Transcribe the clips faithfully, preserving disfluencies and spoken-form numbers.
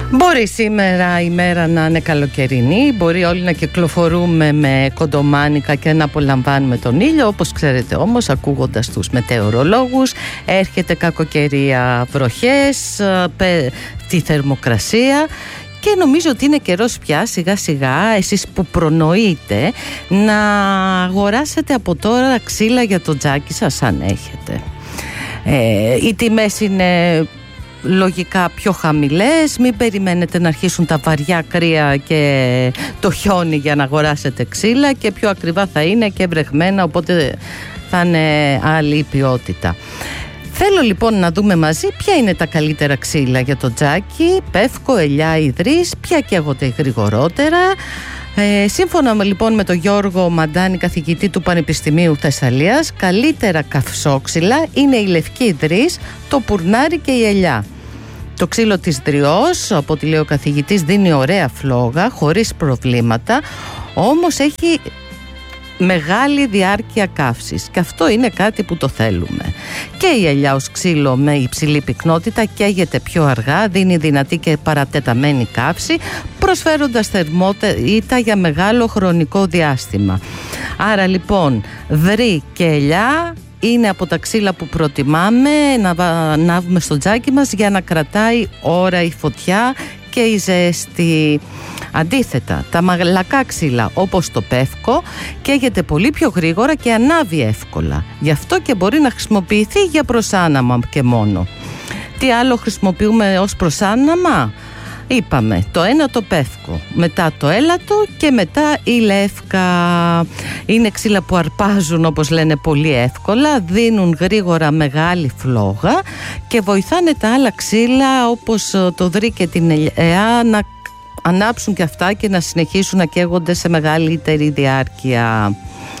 Μπορεί σήμερα η μέρα να είναι καλοκαιρινή, μπορεί όλοι να κυκλοφορούμε με κοντομάνικα και να απολαμβάνουμε τον ήλιο. Όπως ξέρετε όμως, ακούγοντας τους μετεωρολόγους, έρχεται κακοκαιρία, βροχές, τη θερμοκρασία. Και νομίζω ότι είναι καιρός πια σιγά σιγά εσείς που προνοείτε να αγοράσετε από τώρα ξύλα για το τζάκι σας, αν έχετε. Ε, οι τιμές είναι λογικά πιο χαμηλές, μην περιμένετε να αρχίσουν τα βαριά κρύα και το χιόνι για να αγοράσετε ξύλα, και πιο ακριβά θα είναι και βρεγμένα, οπότε θα είναι άλλη η ποιότητα. Θέλω λοιπόν να δούμε μαζί ποια είναι τα καλύτερα ξύλα για το τζάκι, πεύκο, ελιά, υδρής, ποια καίγονται γρηγορότερα. Ε, σύμφωνα λοιπόν με τον Γιώργο Μαντάνη, καθηγητή του Πανεπιστημίου Θεσσαλίας, καλύτερα καυσόξυλα είναι η λευκή υδρής, το πουρνάρι και η ελιά. Το ξύλο της δριός, από ό,τι λέει ο καθηγητής, δίνει ωραία φλόγα, χωρίς προβλήματα, όμως έχει μεγάλη διάρκεια καύσης, και αυτό είναι κάτι που το θέλουμε. Και η ελιά ως ξύλο με υψηλή πυκνότητα καίγεται πιο αργά, δίνει δυνατή και παρατεταμένη καύση, προσφέροντας θερμότητα για μεγάλο χρονικό διάστημα. Άρα λοιπόν δρύ και ελιά είναι από τα ξύλα που προτιμάμε να ανάβουμε στο τζάκι μας για να κρατάει ώρα η φωτιά και η ζέστη. Αντίθετα, τα μαλακά ξύλα όπως το πεύκο καίγεται πολύ πιο γρήγορα και ανάβει εύκολα. Γι' αυτό και μπορεί να χρησιμοποιηθεί για προσάναμα και μόνο. Τι άλλο χρησιμοποιούμε ως προσάναμα? Είπαμε το ένα το πεύκο, μετά το έλατο και μετά η λεύκα. Είναι ξύλα που αρπάζουν, όπως λένε, πολύ εύκολα, δίνουν γρήγορα μεγάλη φλόγα και βοηθάνε τα άλλα ξύλα όπως το δρύ και την ελιά να ανάψουν και αυτά και να συνεχίσουν να καίγονται σε μεγαλύτερη διάρκεια.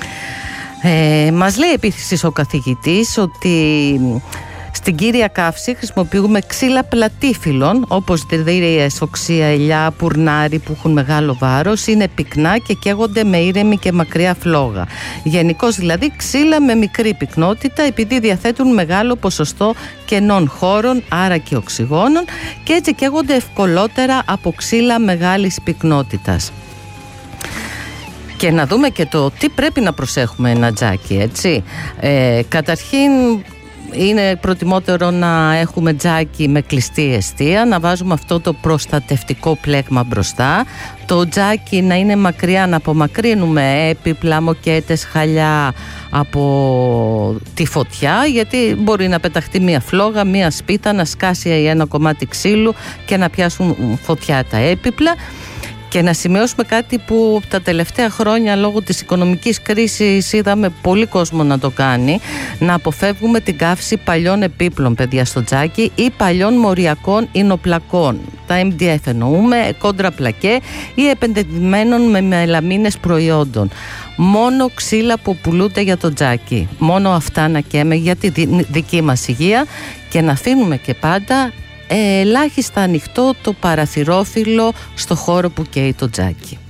Ε, μας λέει επίσης ο καθηγητής ότι στην κύρια καύση χρησιμοποιούμε ξύλα πλατήφυλλων όπως δρύες, οξεία, ελιά, πουρνάρι που έχουν μεγάλο βάρος, είναι πυκνά και καίγονται με ήρεμη και μακριά φλόγα. Γενικώς δηλαδή ξύλα με μικρή πυκνότητα, επειδή διαθέτουν μεγάλο ποσοστό κενών χώρων, άρα και οξυγόνων, και έτσι καίγονται ευκολότερα από ξύλα μεγάλης πυκνότητας. Και να δούμε και το τι πρέπει να προσέχουμε ένα τζάκι, έτσι. Ε, καταρχήν, είναι προτιμότερο να έχουμε τζάκι με κλειστή εστία, να βάζουμε αυτό το προστατευτικό πλέγμα μπροστά, το τζάκι να είναι μακριά, να απομακρύνουμε έπιπλα, μοκέτες, χαλιά από τη φωτιά, γιατί μπορεί να πεταχτεί μία φλόγα, μία σπίθα, να σκάσει ένα κομμάτι ξύλου και να πιάσουν φωτιά τα έπιπλα. Και να σημειώσουμε κάτι που τα τελευταία χρόνια λόγω της οικονομικής κρίσης είδαμε πολύ κόσμο να το κάνει, να αποφεύγουμε την καύση παλιών επίπλων, παιδιά, στο τζάκι, ή παλιών μοριακών ινοπλακών. Τα εμ ντι εφ εννοούμε, κόντρα πλακέ, ή επενδυμένων με μελαμίνες προϊόντων. Μόνο ξύλα που πουλούνται για το τζάκι, μόνο αυτά να καίμε για τη δική μας υγεία, και να αφήνουμε και πάντα ελάχιστα ανοιχτό το παραθυρόφυλλο στο χώρο που καίει το τζάκι.